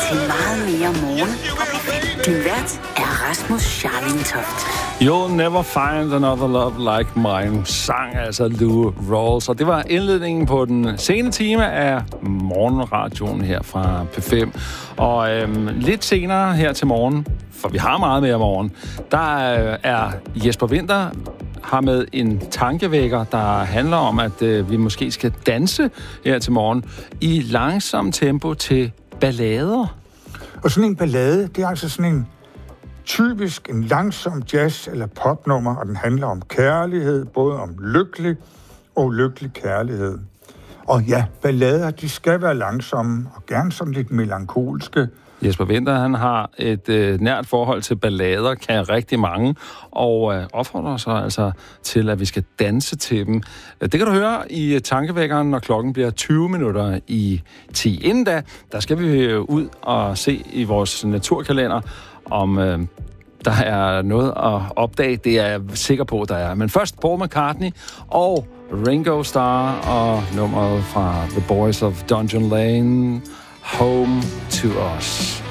til meget mere morgen på P5. Din vært er Rasmus Scharling Toft. You'll never find another love like mine, sang altså Lou Rawls. Og det var indledningen på den sene time af morgenradioen her fra P5. Og lidt senere her til morgen, for vi har meget mere morgen, der er Jesper Winther har med en tankevækker, der handler om, at vi måske skal danse her til morgen i langsom tempo til ballader. Og sådan en ballade, det er altså sådan en typisk en langsom jazz- eller popnummer, og den handler om kærlighed, både om lykkelig og ulykkelig kærlighed. Og ja, ballader, de skal være langsomme og gerne sådan lidt melankolske. Jesper Winther, han har et nært forhold til ballader, kan rigtig mange, og opfordrer sig altså til, at vi skal danse til dem. Det kan du høre i tankevækkeren, når klokken bliver 20 minutter i 10. Inden da, der skal vi ud og se i vores naturkalender, om der er noget at opdage. Det er jeg sikker på, der er. Men først Paul McCartney og Ringo Starr og nummeret fra The Boys of Dungeon Lane, Home to Us.